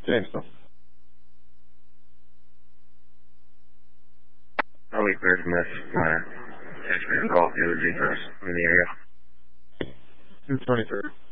Jamestown. I'll wait for from this. Catch me a call if you would be first in the area. 223.